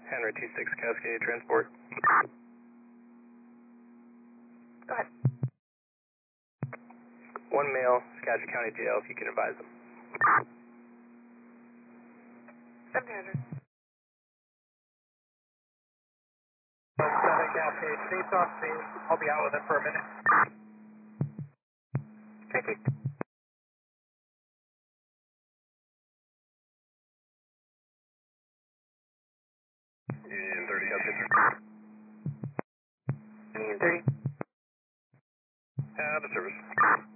Henry 26 Cascade Transport. Go ahead. One male, Skagit County Jail, if you can advise them. 1700. Cascade, stay off me. I'll be out with it for a minute. Thank you. Union 30 Cascade. Union 30. Out of service.